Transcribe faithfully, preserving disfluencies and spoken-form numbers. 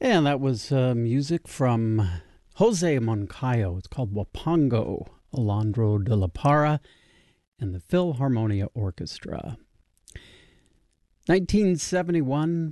And that was uh, music from Jose Moncayo. It's called Wapango, Alondro de la Parra, and the Philharmonia Orchestra. nineteen seventy-one,